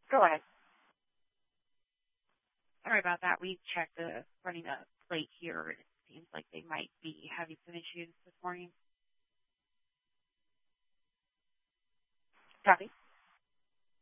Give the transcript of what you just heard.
Go ahead. Sorry about that. We checked the running a plate here. It seems like they might be having some issues this morning. Copy.